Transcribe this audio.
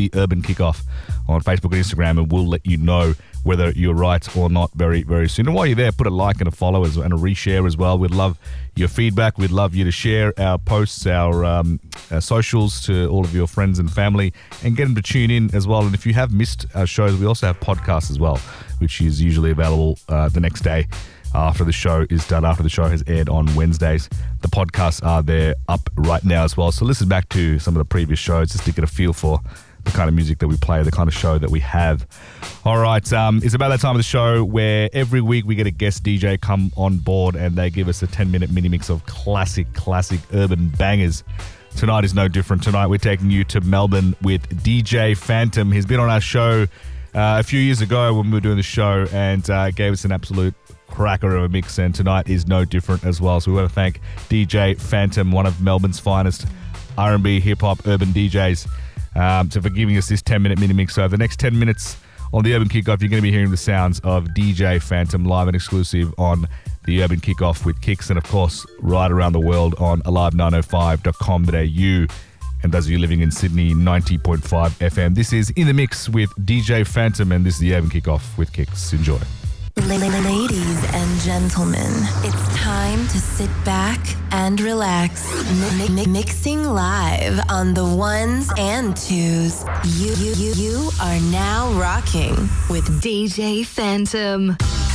The Urban Kickoff on Facebook and Instagram, and we'll let you know whether you're right or not very, very soon. And while you're there, put a like and a follow and a reshare as well. We'd love your feedback. We'd love you to share our posts, our socials to all of your friends and family, and get them to tune in as well. And if you have missed our shows, we also have podcasts as well, which is usually available the next day after the show is done, after the show has aired on Wednesdays. The podcasts are there up right now as well. So listen back to some of the previous shows just to get a feel for the kind of music that we play, the kind of show that we have. All right, it's about that time of the show where every week we get a guest DJ come on board and they give us a 10-minute mini mix of classic urban bangers. Tonight is no different. Tonight we're taking you to Melbourne with DJ Phantom. He's been on our show a few years ago when we were doing the show and gave us an absolute cracker of a mix, and tonight is no different as well. So we want to thank DJ Phantom, one of Melbourne's finest R&B, hip-hop, urban DJs, for giving us this 10-minute mini mix. So over the next 10 minutes on the Urban Kickoff, you're going to be hearing the sounds of DJ Phantom live and exclusive on the Urban Kickoff with Kicks, and of course right around the world on alive905.com.au, and those of you living in Sydney, 90.5 FM. This is In the Mix with DJ Phantom, and this is the Urban Kickoff with Kicks. Enjoy. Ladies and gentlemen, it's time to sit back and relax. Mixing live on the ones and twos. You are now rocking with DJ Phantom.